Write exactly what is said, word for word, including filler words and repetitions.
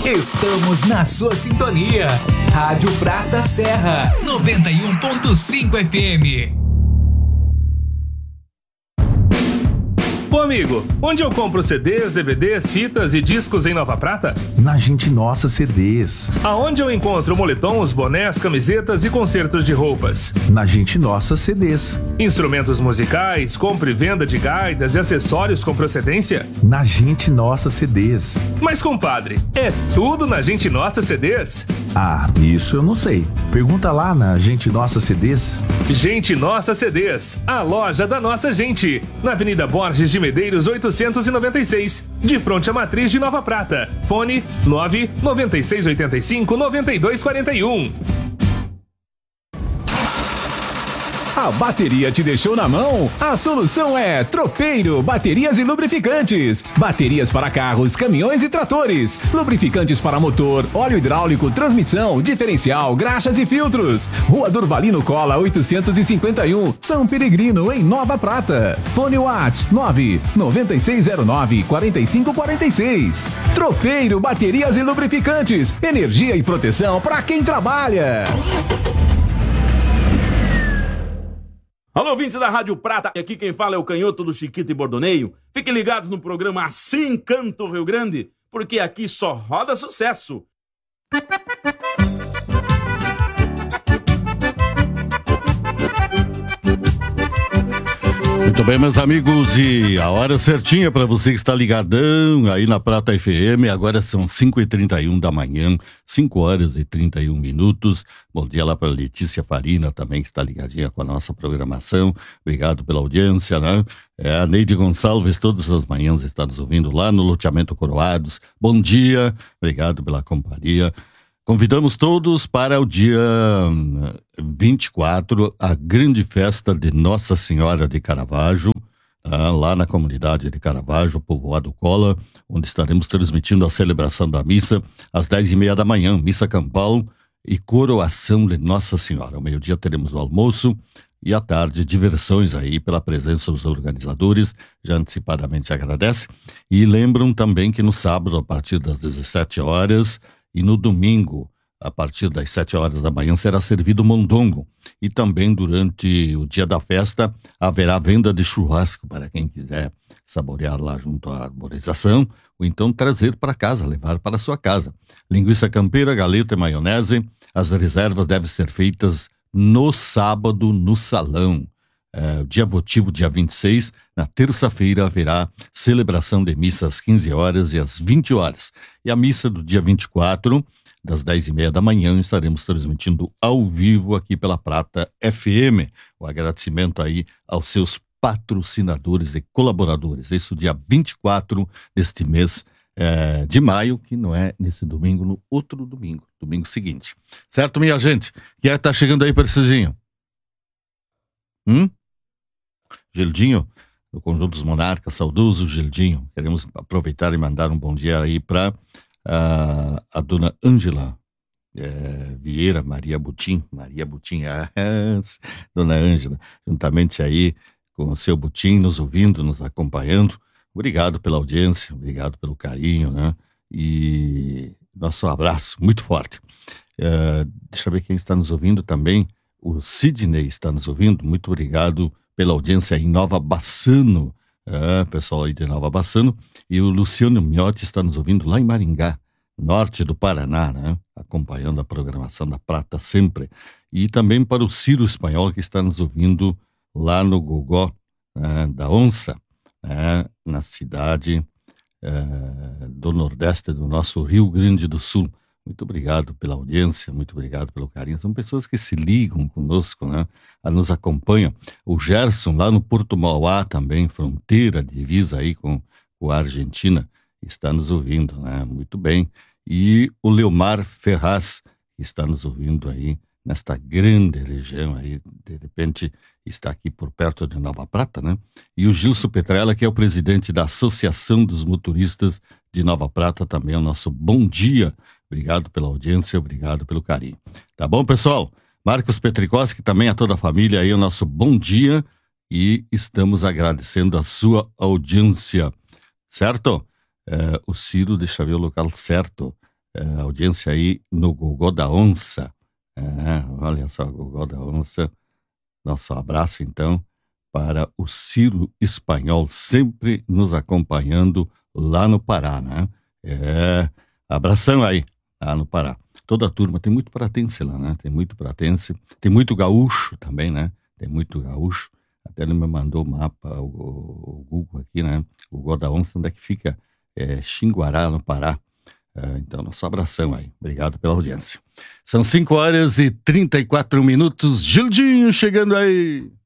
Estamos na sua sintonia. Rádio Prata Serra, noventa e um ponto cinco F M. Ô amigo, onde eu compro C Ds, D V Ds, fitas e discos em Nova Prata? Na Gente Nossa C Ds. Aonde eu encontro moletons, bonés, camisetas e concertos de roupas? Na Gente Nossa C Ds. Instrumentos musicais, compra e venda de gaitas e acessórios com procedência? Na Gente Nossa C Ds. Mas compadre, é tudo na Gente Nossa C Ds? Ah, isso eu não sei. Pergunta lá na Gente Nossa C Ds. Gente Nossa C Ds, a loja da nossa gente. Na Avenida Borges de Medeiros oitocentos e noventa e seis, de frente à Matriz de Nova Prata. Fone nove nove seis oito cinco nove dois quatro um. A bateria te deixou na mão? A solução é Tropeiro Baterias e Lubrificantes. Baterias para carros, caminhões e tratores. Lubrificantes para motor, óleo hidráulico, transmissão, diferencial, graxas e filtros. Rua Durvalino Cola oitocentos e cinquenta e um, São Peregrino, em Nova Prata. Fone WhatsApp nove nove seis zero nove quatro cinco quatro seis. Tropeiro Baterias e Lubrificantes. Energia e proteção para quem trabalha. Alô, ouvintes da Rádio Prata, aqui quem fala é o Canhoto do Chiquito e Bordoneio. Fiquem ligados no programa Assim Canta o Rio Grande, porque aqui só roda sucesso. Muito bem, meus amigos, e a hora certinha para você que está ligadão aí na Prata F M. Agora são cinco e trinta e um da manhã, cinco horas e trinta e um minutos. Bom dia lá para Letícia Farina também, que está ligadinha com a nossa programação. Obrigado pela audiência, né? É, a Neide Gonçalves todas as manhãs está nos ouvindo lá no Loteamento Coroados. Bom dia, obrigado pela companhia. Convidamos todos para o dia vinte e quatro, a grande festa de Nossa Senhora de Caravaggio, ah, lá na comunidade de Caravaggio, povoado Cola, onde estaremos transmitindo a celebração da missa às dez e meia da manhã, missa campal e coroação de Nossa Senhora. Ao meio-dia teremos o almoço e à tarde diversões aí pela presença dos organizadores, já antecipadamente agradece. E lembram também que no sábado, a partir das dezessete horas, e no domingo, a partir das sete horas da manhã, será servido mondongo. E também durante o dia da festa, haverá venda de churrasco para quem quiser saborear lá junto à arborização, ou então trazer para casa, levar para sua casa. Linguiça campeira, galeta e maionese. As reservas devem ser feitas no sábado, no salão. É, o dia votivo, dia vinte e seis, na terça-feira, haverá celebração de missa às quinze horas e às vinte horas. E a missa do dia vinte e quatro, das dez e meia da manhã, estaremos transmitindo ao vivo aqui pela Prata F M. O agradecimento aí aos seus patrocinadores e colaboradores. Isso dia vinte e quatro deste mês é, de maio, que não é nesse domingo, no outro domingo, domingo seguinte. Certo, minha gente? Quem é que tá chegando aí, Precisinho? Hum? Gildinho, do Conjunto dos Monarcas, saudoso Gildinho. Queremos aproveitar e mandar um bom dia aí para uh, a dona Ângela é, Vieira, Maria Butim, Maria Butim, ah, dona Ângela, juntamente aí com o seu Butim, nos ouvindo, nos acompanhando. Obrigado pela audiência, obrigado pelo carinho, né? E nosso abraço muito forte. Uh, deixa eu ver quem está nos ouvindo também. O Sidney está nos ouvindo, muito obrigado pela audiência em Nova Bassano, é, pessoal aí de Nova Bassano, e o Luciano Miotti está nos ouvindo lá em Maringá, norte do Paraná, né? Acompanhando a programação da Prata sempre, e também para o Ciro Espanhol, que está nos ouvindo lá no Gogó, é, da Onça, é, na cidade é, do Nordeste do nosso Rio Grande do Sul. Muito obrigado pela audiência, muito obrigado pelo carinho. São pessoas que se ligam conosco, né? Nos acompanham. O Gerson, lá no Porto Mauá também, fronteira, divisa aí com, com a Argentina, está nos ouvindo, né? Muito bem. E o Leomar Ferraz está nos ouvindo aí nesta grande região aí, de repente está aqui por perto de Nova Prata, né? E o Gilson Petrella, que é o presidente da Associação dos Motoristas de Nova Prata, também é o nosso bom dia. Obrigado pela audiência, obrigado pelo carinho. Tá bom, pessoal? Marcos Petrikowski, também a toda a família aí, o nosso bom dia, e estamos agradecendo a sua audiência, certo? É, o Ciro, deixa eu ver o local certo, é, audiência aí no Gogó da Onça. É, olha só, Gogó da Onça. Nosso abraço, então, para o Ciro Espanhol, sempre nos acompanhando lá no Pará, né? É, abração aí, lá no Pará. Toda a turma, tem muito pratense lá, né? Tem muito pratense, tem muito gaúcho também, né? Tem muito gaúcho. Até ele me mandou o mapa, o, o Google aqui, né? O Gogó da Onça, onde é que fica? É, Xinguará, no Pará. É, então, nosso abração aí. Obrigado pela audiência. São cinco horas e trinta e quatro minutos. Gildinho chegando aí.